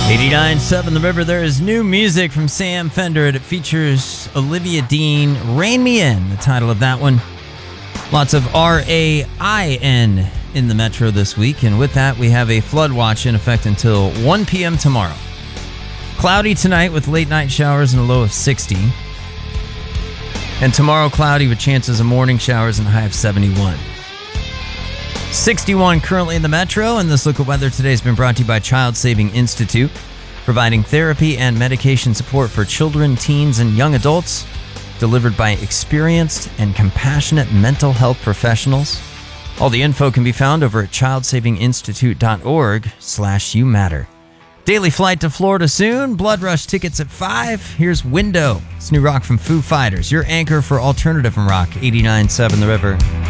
89.7 The River. There is new music from Sam Fender. It features Olivia Dean. Rain Me In, the title of that one. Lots of RAIN in the metro this week. And with that, we have a flood watch in effect until 1 p.m. tomorrow. Cloudy tonight with late night showers and a low of 60. And tomorrow, cloudy with chances of morning showers and a high of 71. 61 currently in the metro, and this look at weather today has been brought to you by Child Saving Institute, providing therapy and medication support for children, teens, and young adults, delivered by experienced and compassionate mental health professionals. All the info can be found over at childsavinginstitute.org/youmatter. Daily flight to Florida soon. Blood Rush tickets at 5. Here's Window. It's new rock from Foo Fighters, your anchor for alternative and rock. 89.7 The River.